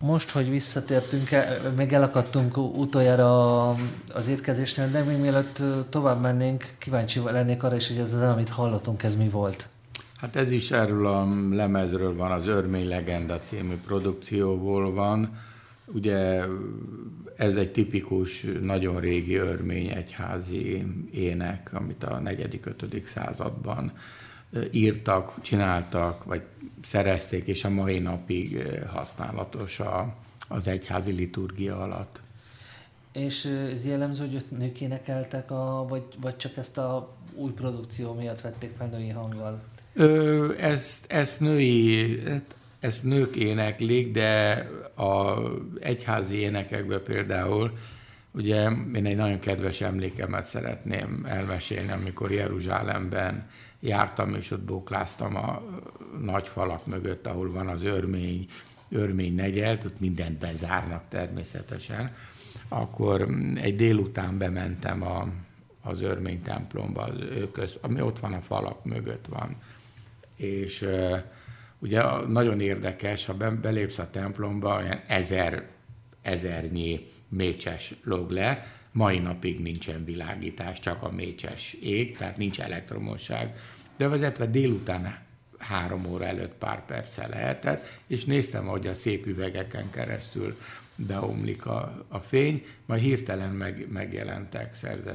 Most, hogy visszatértünk, még elakadtunk utoljára az étkezésnél, de még mielőtt tovább mennénk, kíváncsi lennék arra is, hogy ez az, amit hallottunk, ez mi volt. Hát ez is erről a lemezről van, az Örmény Legenda című produkcióból van. Ugye ez egy tipikus, nagyon régi örmény egyházi ének, amit a 4.-5. században írtak, csináltak, vagy szerezték, és a mai napig használatos az egyházi liturgia alatt. És ez jellemző, hogy ott nők énekeltek, vagy csak ezt a új produkció miatt vették fel női hanggal? Ezt nők éneklik, de az egyházi énekekben például, ugye én egy nagyon kedves emlékemet szeretném elmesélni, amikor Jeruzsálemben jártam, és ott bókláztam a nagy falak mögött, ahol van az örmény negyed, ott mindent bezárnak természetesen. Akkor egy délután bementem az örmény templomba, ami ott van a falak mögött van. És ugye nagyon érdekes, ha belépsz a templomba, olyan ezernyi mécses lóg le, mai napig nincsen világítás, csak a mécses ég, tehát nincs elektromosság. Bevezetve délután 3 óra előtt pár perccel lehetett, és néztem, ahogy a szép üvegeken keresztül beomlik a fény, majd hirtelen megjelentek